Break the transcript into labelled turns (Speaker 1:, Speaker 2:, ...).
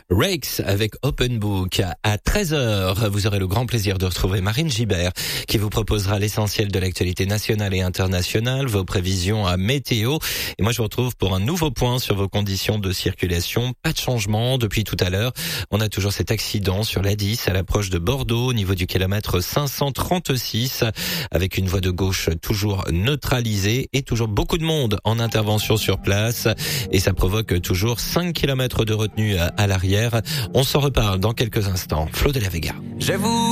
Speaker 1: Rakes avec Open Book. À 13h, vous aurez le grand plaisir de retrouver Marine Gibert qui vous proposera l'essentiel de l'actualité nationale et internationale, vos prévisions à météo. Et moi, je vous retrouve pour un nouveau point sur vos conditions de circulation. Pas de changement depuis tout à l'heure. On a toujours cet accident sur l'A10 à l'approche de Bordeaux au niveau du kilomètre 536 avec une voie de gauche toujours neutralisée et toujours beaucoup de monde en intervention sur place. Et ça provoque toujours 5 km de retenue à l'arrière. On s'en reparle dans quelques instants. Flo de la Vega.
Speaker 2: J'avoue.